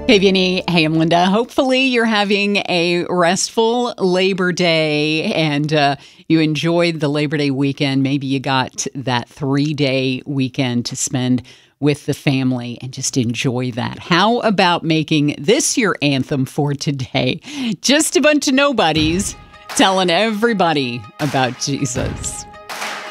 Hey, Vinny. Hey, I'm Linda. Hopefully you're having a restful Labor Day and you enjoyed the Labor Day weekend. Maybe you got that 3-day weekend to spend with the family and just enjoy that. How about making this your anthem for today? Just a bunch of nobodies telling everybody about Jesus.